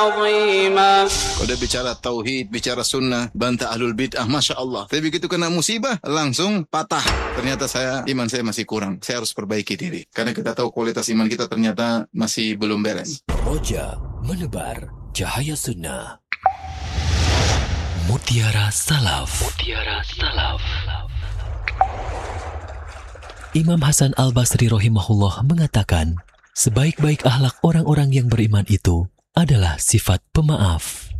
عظيما. Udah bicara tauhid, bicara sunnah, bantah ahlul bid'ah, Masya Allah. Tapi begitu kena musibah, langsung patah. Ternyata iman saya masih kurang. Saya harus perbaiki diri. Karena kita tahu kualitas iman kita ternyata masih belum beres. Roja menebar cahaya sunnah. Mutiara Salaf. Mutiara Salaf. Imam Hasan Al-Basri rahimahullah mengatakan, sebaik-baik akhlak orang-orang yang beriman itu adalah sifat pemaaf.